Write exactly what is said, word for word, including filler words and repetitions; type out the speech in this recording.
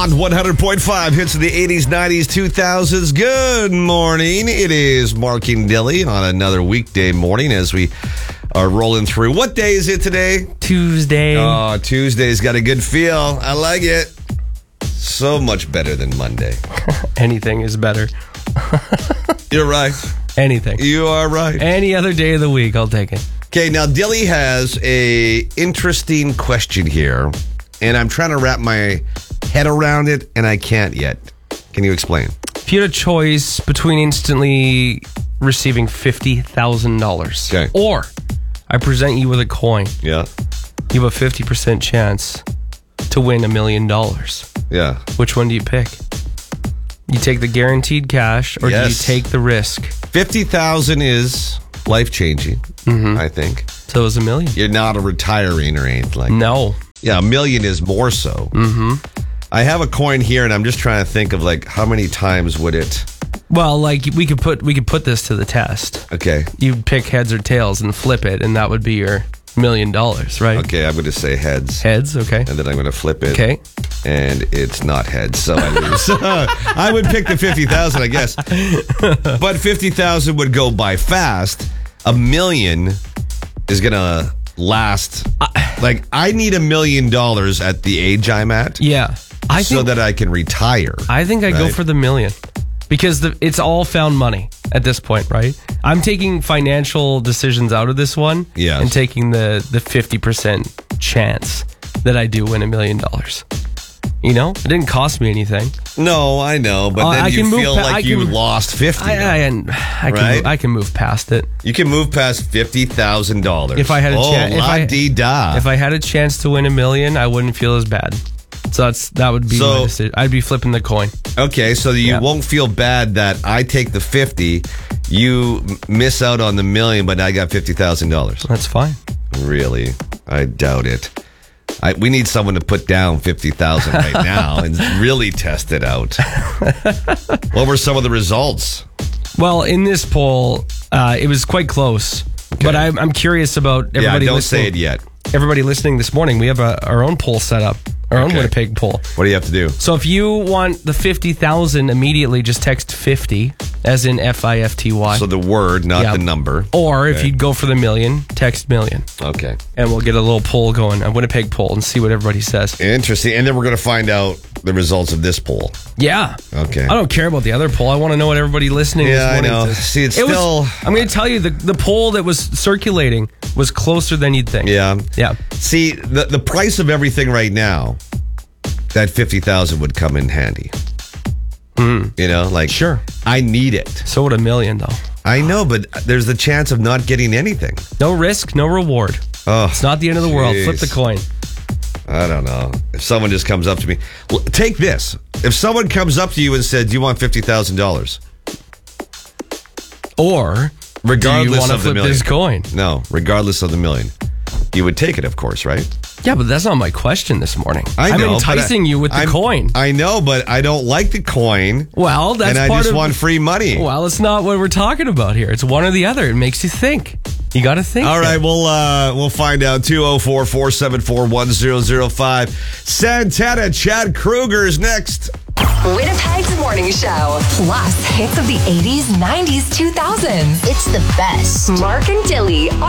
On one hundred point five, hits of the eighties, nineties, two thousands. Good morning. It is Mark and Dilly on another weekday morning as we are rolling through. What day is it today? Tuesday. Oh, Tuesday's got a good feel. I like it. So much better than Monday. Anything is better. You're right. Anything. You are right. Any other day of the week, I'll take it. Okay, now Dilly has a interesting question here, and I'm trying to wrap my head around it, and I can't yet. Can you explain? If you had a choice between instantly receiving fifty thousand dollars Okay. or I present you with a coin, Yeah. you have a fifty percent chance to win a million dollars. Yeah. Which one do you pick? You take the guaranteed cash, or Yes. do you take the risk? fifty thousand is life-changing, Mm-hmm. I think. So it's a million. You're not a retiring or anything like that. No. Yeah, a million is more so. Mm-hmm. I have a coin here, and I'm just trying to think of, like, how many times would it... Well, like we could put we could put this to the test. Okay. You'd pick heads or tails and flip it, and that would be your million dollars, right? Okay, I'm going to say heads. Heads, okay. And then I'm going to flip it. Okay. And it's not heads, so I lose. I would pick the fifty thousand, I guess. But fifty thousand would go by fast. A million is going to last. Like, I need a million dollars at the age I'm at. Yeah. I so think, that I can retire. I think I go right? for the million. Because the, it's all found money at this point, right? I'm taking financial decisions out of this one Yes. and taking the, the fifty percent chance that I do win a million dollars. You know? It didn't cost me anything. No, I know, but Uh, then I you can move feel pa- like I you can- lost fifty. I, I, I, I, can, Right? move, I can move past it. You can move past fifty thousand dollars. If I had a oh, chan- if I- la-dee-da. If I had a chance to win a million, I wouldn't feel as bad. So that's that would be So- my decision. I'd be flipping the coin. Okay, so you Yeah. won't feel bad that I take the fifty, you m- miss out on the million, but I got fifty thousand dollars. That's fine. Really? I doubt it. I, we need someone to put down fifty thousand right now and really test it out. What were some of the results? Well, in this poll, uh, it was quite close. But I'm, I'm curious about Yeah, everybody don't listening. say it yet. Everybody listening this morning, we have a, our own poll set up, our own Okay. Winnipeg poll. What do you have to do? So if you want the fifty thousand immediately, just text fifty, as in F I F T Y. So the word, not Yeah. the number. Or if Okay. you'd go for the million, text million. Okay. And we'll get a little poll going, a Winnipeg poll, and see what everybody says. Interesting. And then we're going to find out the results of this poll. Yeah. Okay. I don't care about the other poll. I want to know what everybody listening Yeah, this I morning know. says. See, it's It was- still- I'm going to tell you, the, the poll that was circulating was closer than you'd think. Yeah. Yeah. See, the, the price of everything right now, that fifty thousand would come in handy. You know, like, Sure. I need it. So would a million, though. I know, but there's the chance of not getting anything. No risk, no reward. Oh, It's not the end of the world. Flip the jeez. coin. I don't know. If someone just comes up to me, L- take this. If someone comes up to you and said, "Do you want fifty thousand dollars?" Or Regardless do you want to of the flip million. this coin? No, regardless of the million, you would take it, of course, right? Yeah, but that's not my question this morning. I know. I'm but enticing I- you with the I'm- coin. I know, but I don't like the coin. Well, that's and I part just of. want free money. Well, it's not what we're talking about here. It's one or the other. It makes you think. You got to think. All right, there. we'll uh, we'll find out. two oh four, four seven four, one oh oh five. Santana, Chad Kruger's next. Winnipeg's Morning Show. Plus, hits of the eighties, nineties, two thousands. It's the best. Mark and Dilly on